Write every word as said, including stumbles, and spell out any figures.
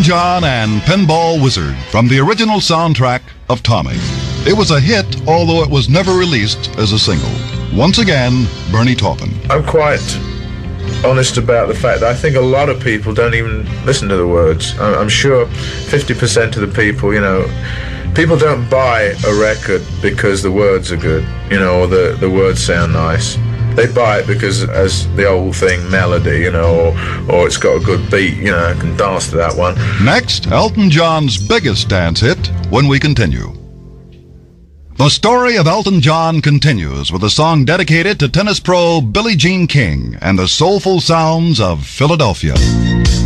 John and Pinball Wizard from the original soundtrack of Tommy. It was a hit, although it was never released as a single. Once again, Bernie Taupin. I'm quite honest about the fact that I think a lot of people don't even listen to the words. I'm sure fifty percent of the people, you know, people don't buy a record because the words are good, you know, or the, the words sound nice. They buy it because, as the old thing, melody, you know, or, or it's got a good beat, you know, I can dance to that one. Next, Elton John's biggest dance hit, When We Continue. The story of Elton John continues with a song dedicated to tennis pro Billie Jean King and the soulful sounds of Philadelphia.